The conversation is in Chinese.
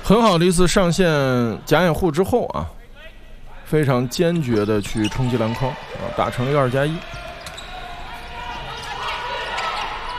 很好的一次上线假掩护之后啊，非常坚决的去冲击篮筐啊，打成1-1。